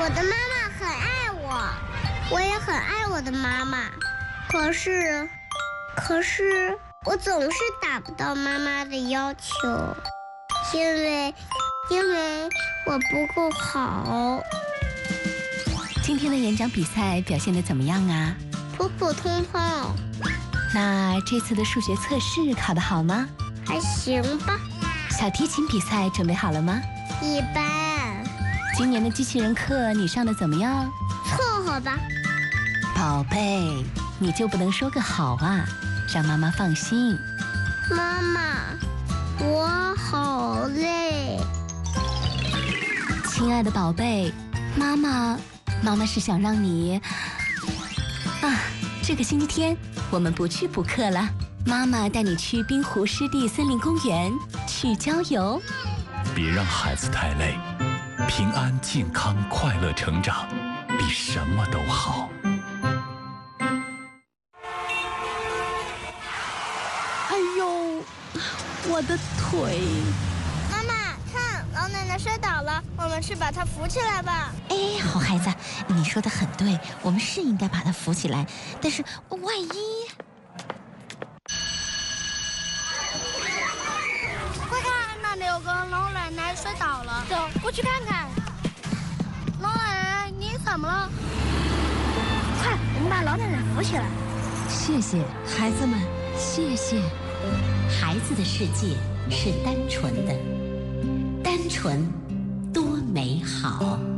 我的妈妈很爱我，我也很爱我的妈妈。可是我总是达不到妈妈的要求，因为我不够好。 今天的演讲比赛表现得怎么样啊？ 普普通通。 那这次的数学测试考得好吗？ 还行吧。 小提琴比赛准备好了吗？ 一般。 今年的机器人课你上得怎么样？ 凑合吧。 宝贝，你就不能说个好啊，让妈妈放心。 妈妈，我好累。 亲爱的宝贝，妈妈是想让你这个星期天我们不去补课了，妈妈带你去滨湖湿地森林公园去郊游。 别让孩子太累，平安健康快乐成长比什么都好。 哎呦，我的腿！ 妈妈，看，老奶奶摔倒了，我们去把她扶起来吧。 哎，好孩子，你说的很对，我们是应该把她扶起来，但是万一…… 快看，那里有个老奶奶摔倒了，走过去看看。老奶奶，你怎么了？快，我们把老奶奶扶起来。 谢谢孩子们，谢谢。孩子的世界是单纯的，单纯多美好。